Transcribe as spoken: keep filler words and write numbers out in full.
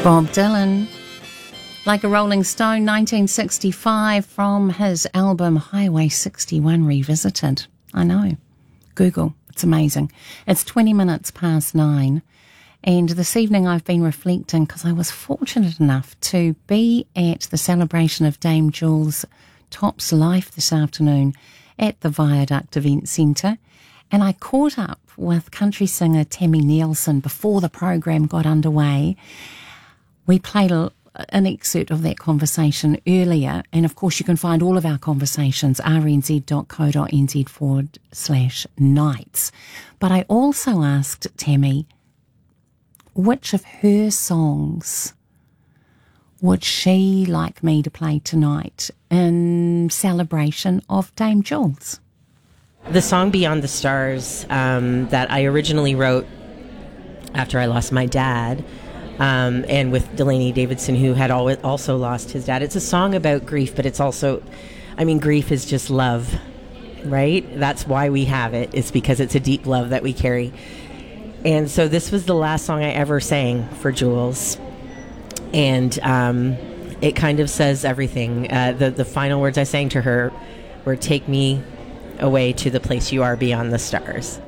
Bob Dylan, Like a Rolling Stone, nineteen sixty-five, from his album Highway sixty-one Revisited. I know. Google. It's amazing. It's twenty minutes past nine. And this evening I've been reflecting because I was fortunate enough to be at the celebration of Dame Jules Top's life this afternoon at the Viaduct Event Centre. And I caught up with country singer Tammy Nielsen before the program got underway. We played a, an excerpt of that conversation earlier. And of course you can find all of our conversations, rnz.co.nz forward slash nights. But I also asked Tammy which of her songs would she like me to play tonight in celebration of Dame Jules. The song Beyond the Stars um, that I originally wrote after I lost my dad, um, and with Delaney Davidson, who had al- also lost his dad. It's a song about grief, but it's also, I mean, grief is just love, right? That's why we have it. It's because it's a deep love that we carry. And so this was the last song I ever sang for Jules. And um, it kind of says everything. Uh, the, the final words I sang to her were, "Take me away to the place you are beyond the stars."